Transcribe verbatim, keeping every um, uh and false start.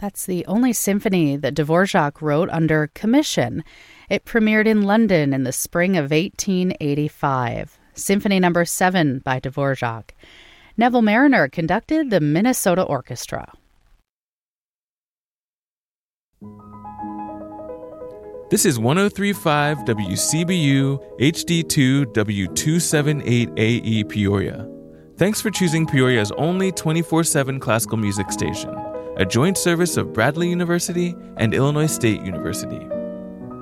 That's the only symphony that Dvorak wrote under commission. It premiered in London in the spring of eighteen eighty-five. Symphony number seven by Dvorak. Neville Mariner conducted the Minnesota Orchestra. This is one oh three point five W C B U H D two W two seventy-eight A E Peoria. Thanks for choosing Peoria's only twenty-four seven classical music station, a joint service of Bradley University and Illinois State University.